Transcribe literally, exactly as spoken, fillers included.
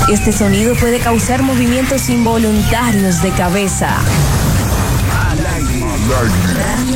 Este sonido puede causar movimientos involuntarios de cabeza. Al aire.